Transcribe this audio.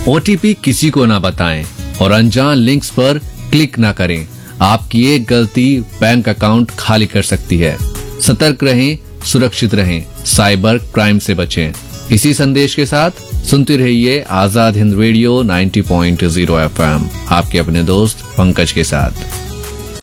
OTP किसी को ना बताएं और अनजान लिंक्स पर क्लिक ना करें। आपकी एक गलती बैंक अकाउंट खाली कर सकती है। सतर्क रहें, सुरक्षित रहें, साइबर क्राइम से बचें। इसी संदेश के साथ सुनते रहिए आजाद हिंद रेडियो 90.0 FM, आपके अपने दोस्त पंकज के साथ।